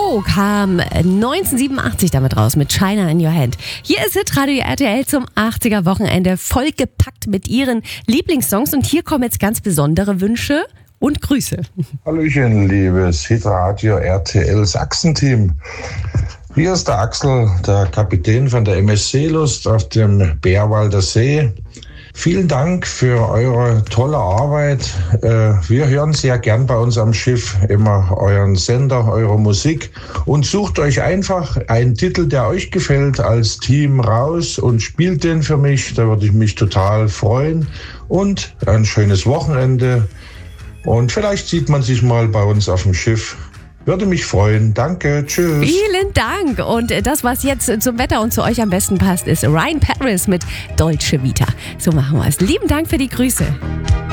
Joe kam 1987 damit raus mit China in Your Hand. Hier ist Hitradio RTL zum 80er Wochenende vollgepackt mit ihren Lieblingssongs und hier kommen jetzt ganz besondere Wünsche und Grüße. Hallöchen, liebes Hitradio RTL Sachsen-Team. Hier ist der Axel, der Kapitän von der MS Seelust auf dem Bärwalder See. Vielen Dank für eure tolle Arbeit. Wir hören sehr gern bei uns am Schiff immer euren Sender, eure Musik und sucht euch einfach einen Titel, der euch gefällt, als Team raus und spielt den für mich. Da würde ich mich total freuen und ein schönes Wochenende. Und vielleicht sieht man sich mal bei uns auf dem Schiff. Würde mich freuen. Danke. Tschüss. Vielen Dank. Und das, was jetzt zum Wetter und zu euch am besten passt, ist Ryan Paris mit Dolce Vita. So machen wir es. Lieben Dank für die Grüße.